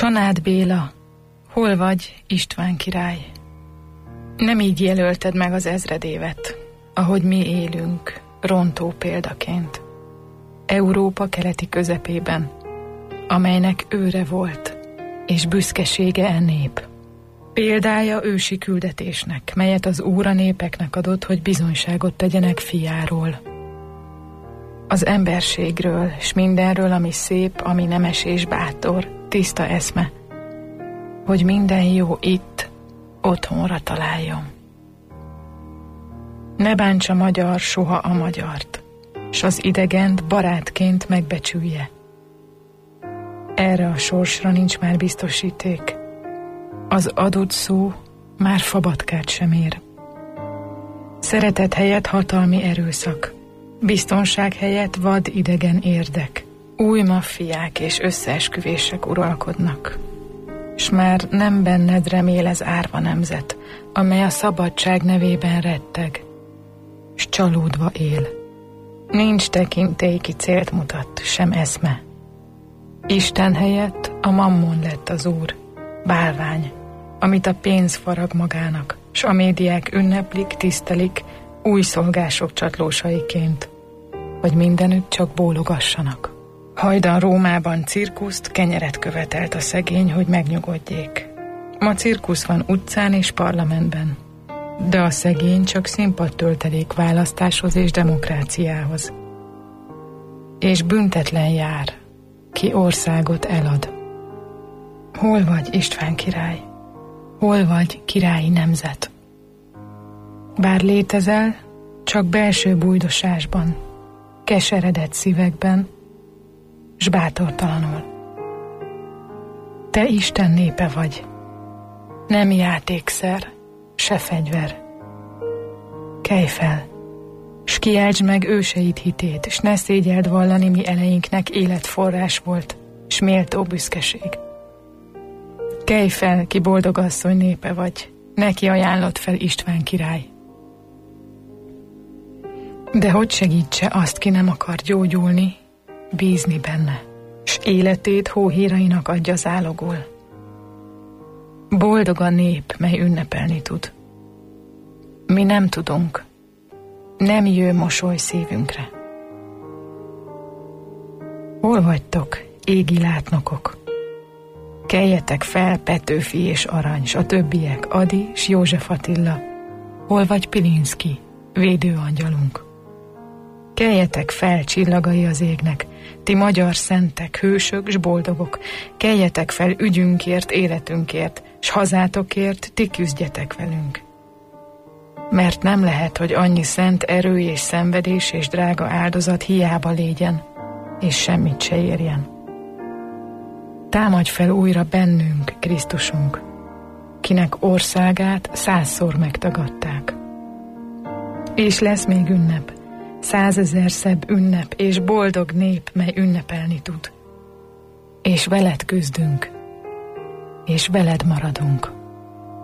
Csanád Béla, hol vagy, István király? Nem így jelölted meg az ezredévet, ahogy mi élünk, rontó példaként. Európa keleti közepében, amelynek őre volt, és büszkesége e nép. Példája ősi küldetésnek, melyet az Úr a népeknek adott, hogy bizonyságot tegyenek fiáról. Az emberségről, s mindenről, ami szép, ami nemes és bátor, tiszta eszme, hogy minden jó itt, otthonra találjon. Ne bántsa magyar soha a magyart, s az idegent barátként megbecsülje. Erre a sorsra nincs már biztosíték. Az adott szó már fabatkát sem ér. Szeretet helyett hatalmi erőszak, biztonság helyett vad idegen érdek. Új maffiák és összeesküvések uralkodnak, s már nem benned remél ez árva nemzet, amely a szabadság nevében retteg, s csalódva él. Nincs tekintély, ki célt mutat, sem eszme. Isten helyett a mammon lett az Úr, bálvány, amit a pénz farag magának, s a médiák ünneplik, tisztelik, új szolgások csatlósaiként, hogy mindenütt csak bólogassanak. Hajdan Rómában cirkuszt, kenyeret követelt a szegény, hogy megnyugodjék. Ma cirkusz van utcán és parlamentben, de a szegény csak színpadtöltelék választáshoz és demokráciához. És büntetlen jár, ki országot elad. Hol vagy, István király? Hol vagy, királyi nemzet? Bár létezel, csak belső bújdosásban, keseredett szívekben, s bátortalanul. Te Isten népe vagy, nem játékszer, se fegyver. Kelj fel, s kiáltsd meg őseid hitét, s ne szégyeld vallani, mi eleinknek életforrás volt, s méltó büszkeség. Kelj fel, ki boldog asszony népe vagy, neki ajánlott fel István király. De hogy segítse azt, ki nem akar gyógyulni, bízni benne, s életét hóhírainak adja zálogul. Boldog a nép, mely ünnepelni tud. Mi nem tudunk, nem jő mosoly szívünkre. Hol vagytok, égi látnokok? Keljetek fel, Petőfi és Arany, s a többiek, Ady s József Attila. Hol vagy Pilinszky, védőangyalunk? Keljetek fel, csillagai az égnek, ti magyar szentek, hősök s boldogok. Keljetek fel ügyünkért, életünkért, s hazátokért ti küzdjetek velünk. Mert nem lehet, hogy annyi szent erő és szenvedés és drága áldozat hiába légyen, és semmit se érjen. Támadj fel újra bennünk, Krisztusunk, kinek országát 100-szor megtagadták. És lesz még ünnep, 100 000 szebb ünnep, és boldog nép, mely ünnepelni tud. És veled küzdünk, és veled maradunk.